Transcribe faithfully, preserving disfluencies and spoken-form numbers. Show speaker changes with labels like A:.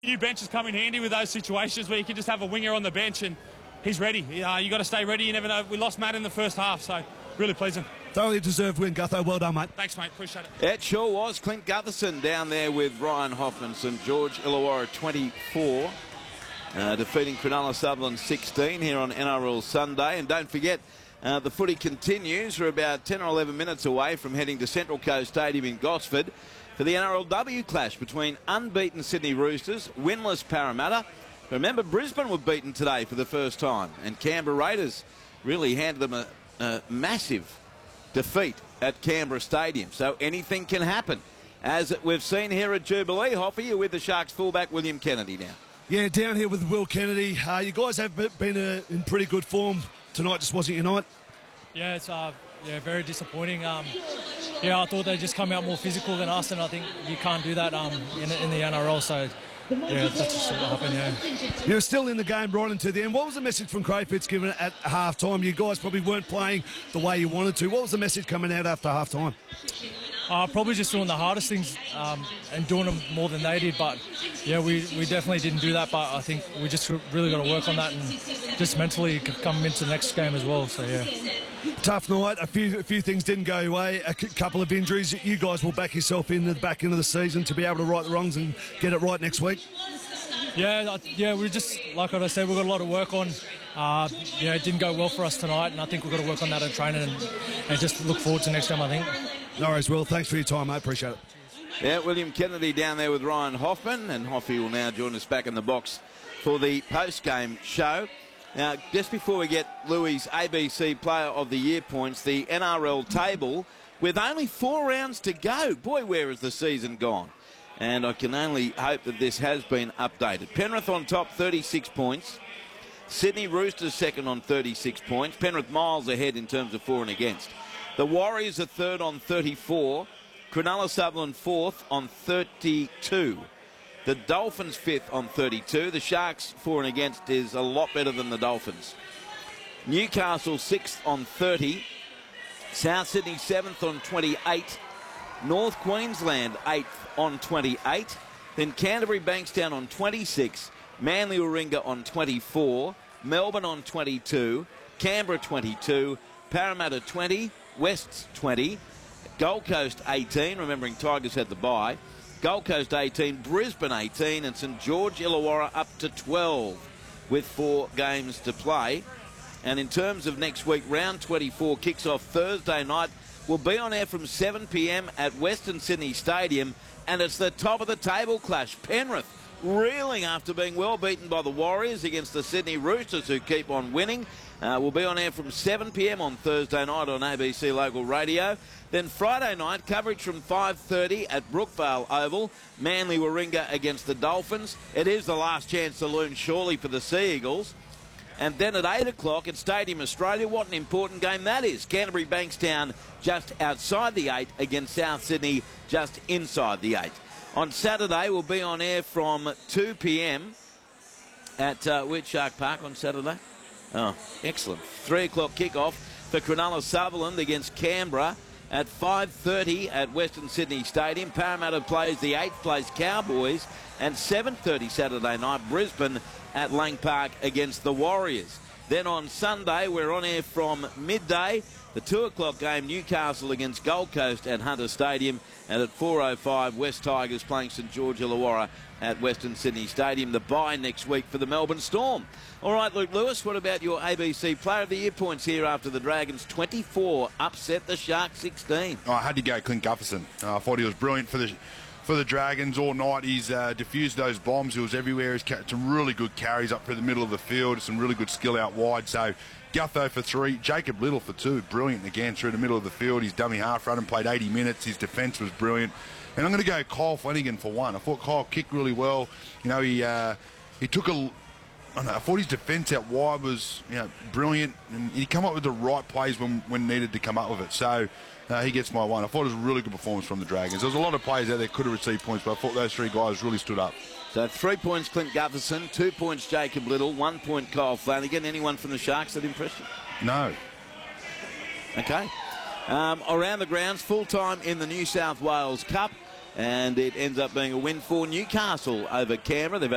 A: New benches come in handy with those situations where you can just have a winger on the bench and he's ready. Uh, you got to stay ready. You never know. We lost Matt in the first half, so really pleasing.
B: Thoroughly deserved win, Gutho. Well done, mate.
A: Thanks, mate. Appreciate it.
C: It sure was. Clint Gutherson down there with Ryan Hoffman. St George Illawarra twenty-four, uh, defeating Cronulla Sutherland sixteen here on N R L Sunday. And don't forget, uh, the footy continues. We're about ten or eleven minutes away from heading to Central Coast Stadium in Gosford for the N R L W clash between unbeaten Sydney Roosters, winless Parramatta. Remember, Brisbane were beaten today for the first time, and Canberra Raiders really handed them a, a massive defeat at Canberra Stadium. So anything can happen. As we've seen here at Jubilee, Hoffy, you're with the Sharks fullback William Kennedy now.
B: Yeah, down here with Will Kennedy. Uh, you guys have been uh, in pretty good form. Tonight just wasn't your night.
D: Yeah, it's uh, yeah, very disappointing. Um, yeah, I thought they'd just come out more physical than us, and I think you can't do that um, in, in the N R L. So, yeah, that's just what happened, yeah.
B: You're still in the game right into the end. What was the message from Crayford's given at half-time? You guys probably weren't playing the way you wanted to. What was the message coming out after half-time?
D: Uh, probably just doing the hardest things um, and doing them more than they did. But, yeah, we, we definitely didn't do that. But I think we just really got to work on that and just mentally come into the next game as well. So, yeah.
B: Tough night. A few a few things didn't go your way. A couple of injuries. You guys will back yourself in the back end of the season to be able to right the wrongs and get it right next week.
D: Yeah, yeah. We just, like I said, we've got a lot of work on. Uh, yeah, it didn't go well for us tonight, and I think we've got to work on that in training and, and just look forward to next time, I think.
B: No worries, Will. Thanks for your time, mate. Appreciate it.
C: Yeah, William Kennedy down there with Ryan Hoffman, and Hoffy will now join us back in the box for the post-game show. Now, just before we get Louis' A B C Player of the Year points, the N R L table, with only four rounds to go. Boy, where has the season gone? And I can only hope that this has been updated. Penrith on top, thirty-six points. Sydney Roosters second on thirty-six points. Penrith miles ahead in terms of for and against. The Warriors are third on thirty-four. Cronulla Sutherland fourth on thirty-two. The Dolphins fifth on thirty-two. The Sharks for and against is a lot better than the Dolphins. Newcastle sixth on thirty. South Sydney seventh on twenty-eight. North Queensland eighth on twenty-eight. Then Canterbury Bankstown on twenty-six. Manly Warringah on twenty-four. Melbourne on twenty-two. Canberra twenty-two. Parramatta twenty. Wests twenty. Gold Coast eighteen. Remembering Tigers had the bye. Gold Coast eighteen, Brisbane eighteen, and St George Illawarra up to twelve with four games to play. And in terms of next week, round twenty-four kicks off Thursday night. We'll be on air from seven p m at Western Sydney Stadium, and it's the top of the table clash. Penrith reeling after being well beaten by the Warriors against the Sydney Roosters, who keep on winning. Uh, we'll be on air from seven p m on Thursday night on A B C Local Radio. Then Friday night, coverage from five thirty at Brookvale Oval. Manly Warringah against the Dolphins. It is the last chance saloon, surely, for the Sea Eagles. And then at eight o'clock at Stadium Australia, what an important game that is. Canterbury Bankstown just outside the eight against South Sydney just inside the eight. On Saturday, we'll be on air from two p m at uh, Whitshark Park on Saturday. Oh, excellent. three o'clock kickoff for Cronulla Sutherland against Canberra. At five thirty at Western Sydney Stadium, Parramatta plays the eighth place Cowboys, and seven thirty Saturday night, Brisbane at Lang Park against the Warriors. Then on Sunday, we're on air from midday. The two o'clock game, Newcastle against Gold Coast at Hunter Stadium, and at four oh five, West Tigers playing St George Illawarra at Western Sydney Stadium. The bye next week for the Melbourne Storm. All right, Luke Lewis, what about your A B C Player of the Year points here after the Dragons twenty-four upset the Sharks sixteen?
E: Oh, I had to go Clint Gutherson. Uh, I thought he was brilliant for the for the Dragons all night. He's uh, diffused those bombs. He was everywhere. He's got some really good carries up through the middle of the field, some really good skill out wide. So Gutho for three, Jacob Little for two. Brilliant again through the middle of the field. His dummy half run and played eighty minutes. His defence was brilliant. And I'm going to go Kyle Flanagan for one. I thought Kyle kicked really well. You know, he uh, he took a... I, don't know, I thought his defence out wide was, you know, brilliant, and he come up with the right plays when, when needed to come up with it. So uh, he gets my one. I thought it was a really good performance from the Dragons. There was a lot of players out there could have received points, but I thought those three guys really stood up.
C: So three points Clint Gutherson, two points Jacob Little, one point Kyle Flanagan. Anyone from the Sharks that impressed you?
E: No.
C: Okay. Um, around the grounds, full-time in the New South Wales Cup, and it ends up being a win for Newcastle over Canberra. They've